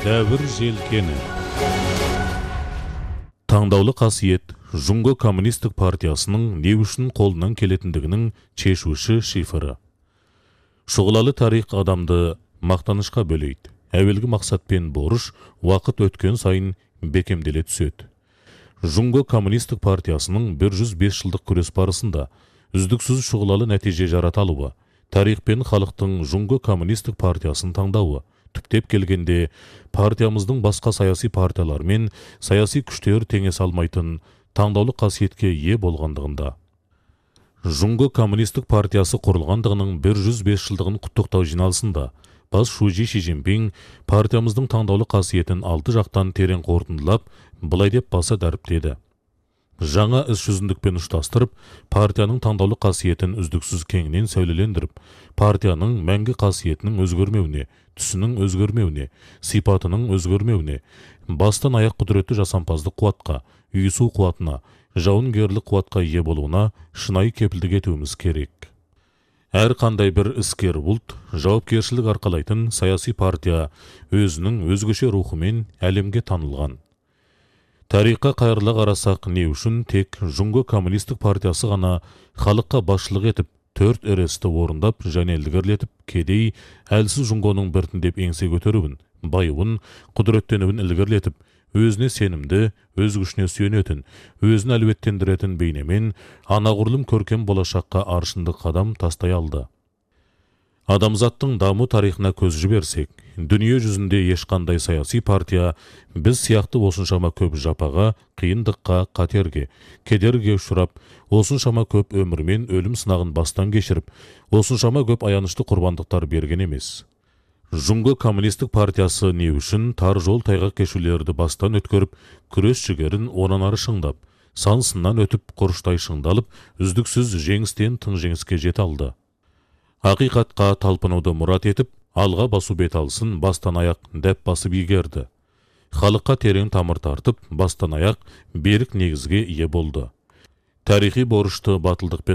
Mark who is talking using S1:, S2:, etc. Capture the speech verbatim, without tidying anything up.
S1: Дәвір желкені. Таңдаулы қасиет Жұңго коммунистік партиясының не үшін қолынан келетіндігінің шешуші шифры. Шұғылалы тарих адамды мақтанышқа бөлейді. Әуелгі мақсатпен борыш уақыт өткен сайын бекемделе түседі. Жұңго коммунистік партиясының бір жүз бес жылдық күрес барысында үздіксіз шұғылалы нәтиже жараталуы, тарих пен халықтың Жұңго коммунистік партиясын таңдауы, түптеп келгенде партиямыздың басқа саяси партиялар мен саяси күштер теңесе алмайтын таңдаулы қасиетке ие болғандығында. Жұңго коммунистік партиясы құрылғандығының бір жүз бес жылдығын құттықтау жиналысында бас Шужи Ши Цзиньпин партиямыздың таңдаулы қасиетін алты жақтан терең қорытындылап, былай деп баса дәріптеді. Жаңа іс жүзіндікпен ұштастырып, партияның таңдаулы қасиетін үздіксіз кеңінен сәулелендіріп, партияның мәңгі қасиетінің өзгермеуіне, түсінің өзгермеуіне, сипатының өзгермеуіне, бастан аяқ құдіретті жасампаздық қуатқа, үйісу қуатына, жауынгерлік қуатқа ие болуына шынайы кепілдік етуіміз керек. Әр қандай бір іскер бұлт, жауапкершілік арқалайтын саяси партия өзінің өзгеше рухымен әлемге танылған. Тарихқа қайырлы қарасақ, не үшін тек Жұңго коммунистік партиясы ғана халыққа басшылық етіп, төрт өресті орындап және ілгерілетіп, кедей әлсіз Жұңгоның біртіндеп еңсе көтеруін, байуын, құдіреттенуін ілгерілетіп, өзіне сенімді, өз күшіне сүйенетін, өзін әлеуеттендіретін бейнемен анағұрлым көркем болашаққа аршынды қадам тастай алды. Адамзаттың даму тарихына көз жіберсек, дүние жүзінде ешқандай саяси партия біз сияқты осыншама көп жапаға, қиындыққа, қатерге, кедерге ұшырап, осыншама көп өмір мен өлім сынағын бастан кешіріп, осыншама көп аянышты құрбандықтар берген емес. Жұңго коммунистік партиясы не үшін тар жол тайғақ кешулерді бастан өткөріп, күрес жігерін онан ары шыңдап, сан сыннан өтіп, құрыштай шыңдалып, үздіксіз жеңістен тың жеңіске жете алды. Ақиқатқа талпынуды мұрат етіп, алға басу бет алсын бастан аяқ дәп басып игерді. Халыққа терең тамыр тартып, бастан аяқ берік негізге ие болды. Тарихи борышты батылдықпен